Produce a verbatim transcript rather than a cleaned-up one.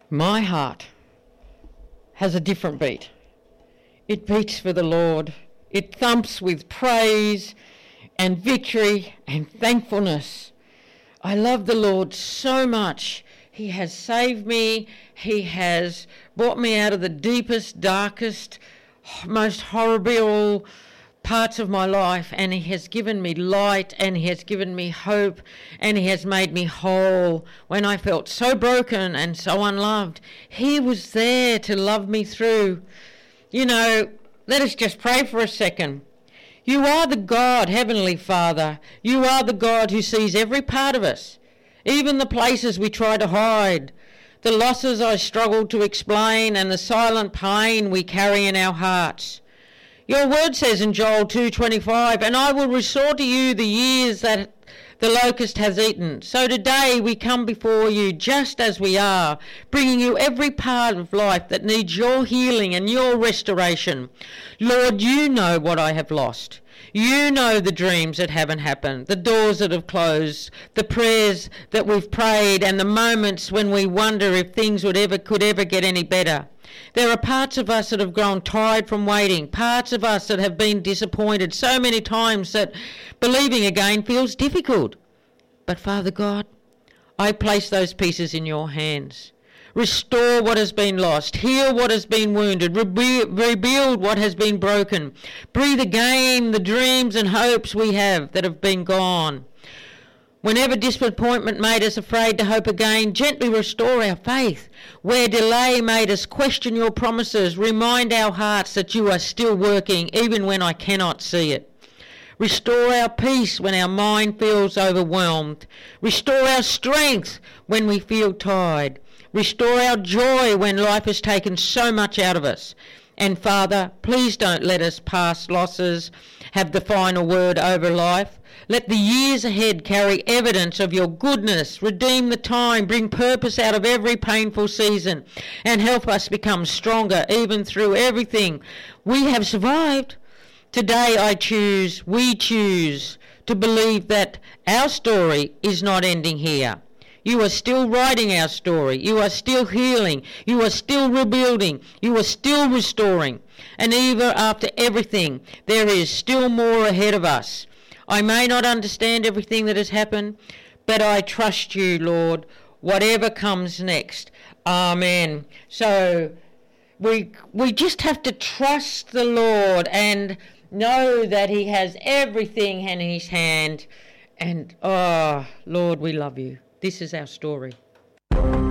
My heart has a different beat. It beats for the Lord. It thumps with praise and victory and thankfulness. I love the Lord so much. He has saved me. He has brought me out of the deepest, darkest, most horrible parts of my life, and he has given me light, and he has given me hope, and he has made me whole. When I felt so broken and so unloved, he was there to love me through. You know, let us just pray for a second. You are the God, Heavenly Father. You are the God who sees every part of us, even the places we try to hide, the losses I struggle to explain, and the silent pain we carry in our hearts. Your word says in Joel two twenty-five, and I will restore to you the years that the locust has eaten. So today we come before you just as we are, bringing you every part of life that needs your healing and your restoration. Lord, you know what I have lost. You know the dreams that haven't happened, the doors that have closed, the prayers that we've prayed, and the moments when we wonder if things would ever could ever get any better. There are parts of us that have grown tired from waiting, parts of us that have been disappointed so many times that believing again feels difficult. But Father God, I place those pieces in your hands. Restore what has been lost, heal what has been wounded, re- rebuild what has been broken, breathe again the dreams and hopes we have that have been gone. Whenever disappointment made us afraid to hope again, gently restore our faith. Where delay made us question your promises, remind our hearts that you are still working even when I cannot see it. Restore our peace when our mind feels overwhelmed. Restore our strength when we feel tired. Restore our joy when life has taken so much out of us. And Father, please don't let us past losses have the final word over life. Let the years ahead carry evidence of your goodness, redeem the time, bring purpose out of every painful season, and help us become stronger even through everything we have survived. Today I choose, we choose to believe that our story is not ending here. You are still writing our story. You are still healing. You are still rebuilding. You are still restoring. And even after everything, there is still more ahead of us. I may not understand everything that has happened, but I trust you, Lord, whatever comes next. Amen. So we we just have to trust the Lord and know that he has everything in his hand. And, oh, Lord, we love you. This is our story.